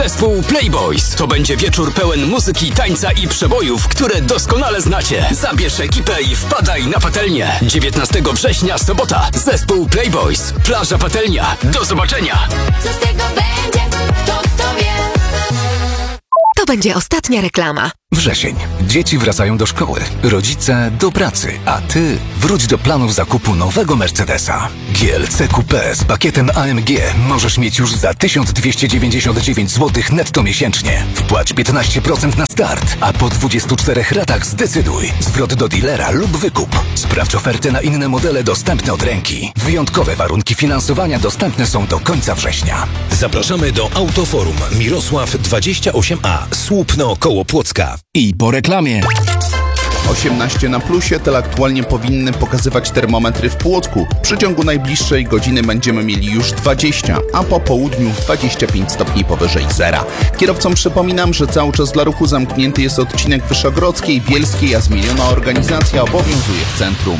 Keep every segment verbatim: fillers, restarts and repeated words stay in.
Zespół Playboys. To będzie wieczór pełen muzyki, tańca i przebojów, które doskonale znacie. Zabierz ekipę i wpadaj na patelnię. dziewiętnastego września, sobota. Zespół Playboys. Plaża Patelnia. Do zobaczenia. Co z tego będzie? Kto to wie? To będzie ostatnia reklama. Wrzesień. Dzieci wracają do szkoły, rodzice do pracy, a ty wróć do planów zakupu nowego Mercedesa. G L C Coupé z pakietem A M G możesz mieć już za tysiąc dwieście dziewięćdziesiąt dziewięć złotych netto miesięcznie. Wpłać piętnaście procent na start, a po dwudziestu czterech ratach zdecyduj. Zwrot do dealera lub wykup. Sprawdź ofertę na inne modele dostępne od ręki. Wyjątkowe warunki finansowania dostępne są do końca września. Zapraszamy do Autoforum Mirosław dwadzieścia osiem A, Słupno koło Płocka. I po reklamie. osiemnaście na plusie teleaktualnie powinny pokazywać termometry w Płocku. W przeciągu najbliższej godziny będziemy mieli już dwadzieścia, a po południu dwadzieścia pięć stopni powyżej zera. Kierowcom przypominam, że cały czas dla ruchu zamknięty jest odcinek Wyszogrodzkiej, Bielskiej, a zmieniona organizacja obowiązuje w centrum.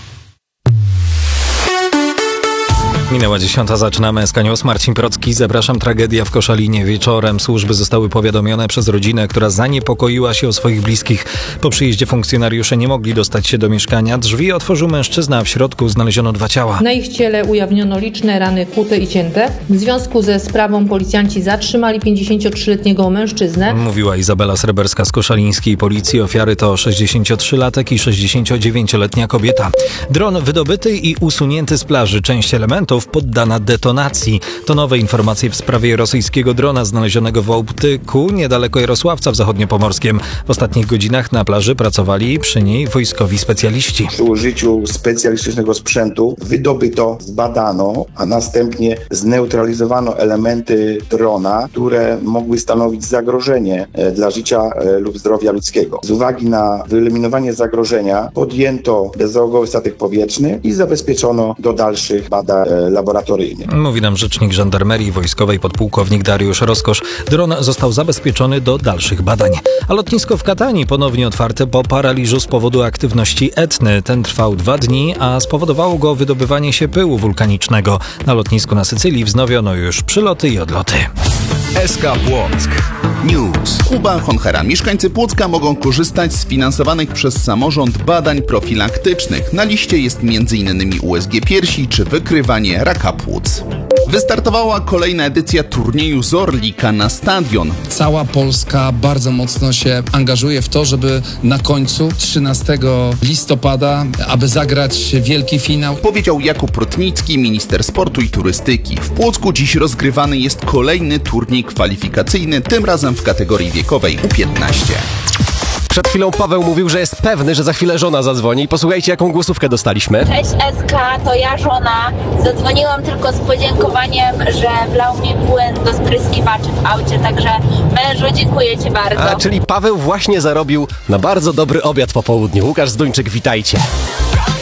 Minęła dziesiąta, zaczynamy S K News. Marcin Procki, zapraszam. Tragedia w Koszalinie. Wieczorem służby zostały powiadomione przez rodzinę, która zaniepokoiła się o swoich bliskich. Po przyjeździe funkcjonariusze nie mogli dostać się do mieszkania. Drzwi otworzył mężczyzna, a w środku znaleziono dwa ciała. Na ich ciele ujawniono liczne rany kłute i cięte. W związku ze sprawą policjanci zatrzymali pięćdziesięciotrzyletniego mężczyznę. Mówiła Izabela Sreberska z koszalińskiej policji. Ofiary to sześćdziesięciotrzylatek i sześćdziesięciodziewięcioletnia kobieta. Dron wydobyty i usunięty z plaży. Część elementów poddana detonacji. To nowe informacje w sprawie rosyjskiego drona znalezionego w Bałtyku, niedaleko Jarosławca w Zachodniopomorskiem. W ostatnich godzinach na plaży pracowali przy niej wojskowi specjaliści. Przy użyciu specjalistycznego sprzętu wydobyto, zbadano, a następnie zneutralizowano elementy drona, które mogły stanowić zagrożenie dla życia lub zdrowia ludzkiego. Z uwagi na wyeliminowanie zagrożenia podjęto bezzałogowy statek powietrzny i zabezpieczono do dalszych badań laboratoryjnych. Mówi nam rzecznik żandarmerii wojskowej podpułkownik Dariusz Roskosz. Dron został zabezpieczony do dalszych badań. A lotnisko w Katani ponownie otwarte po paraliżu z powodu aktywności Etny. Ten trwał dwa dni, a spowodowało go wydobywanie się pyłu wulkanicznego. Na lotnisku na Sycylii wznowiono już przyloty i odloty. S K Płock News. Kuba Honchera. Mieszkańcy Płocka mogą korzystać z finansowanych przez samorząd badań profilaktycznych. Na liście jest między innymi U S G piersi czy wykrywanie raka płuc. Wystartowała kolejna edycja turnieju z Orlika na stadion. Cała Polska bardzo mocno się angażuje w to, żeby na końcu trzynastego listopada, aby zagrać wielki finał. Powiedział Jakub Rotnicki, minister sportu i turystyki. W Płocku dziś rozgrywany jest kolejny turniej kwalifikacyjny, tym razem w kategorii wiekowej U piętnaście. Przed chwilą Paweł mówił, że jest pewny, że za chwilę żona zadzwoni. Posłuchajcie, jaką głosówkę dostaliśmy. Cześć S K, to ja żona. Zadzwoniłam tylko z podziękowaniem, że wlał mi płyn do spryskiwaczy w aucie, także mężu dziękuję Ci bardzo. A, czyli Paweł właśnie zarobił na bardzo dobry obiad po południu. Łukasz Zduńczyk, witajcie.